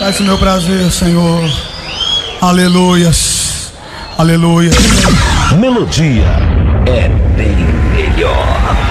Faz o meu prazer, Senhor. Aleluias. Aleluia. Melodia é bem melhor.